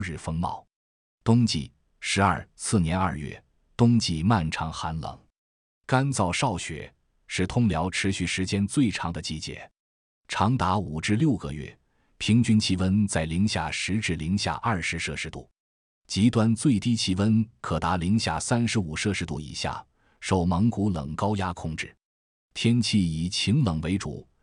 日风貌。冬季次年2月，冬季漫长寒冷，干燥少雪，是通辽持续时间最长的季节，长达5至6个月，平均气温在-10至-20摄氏度，极端最低气温可达-35摄氏度以下，受蒙古冷高压控制。天气以晴冷为主，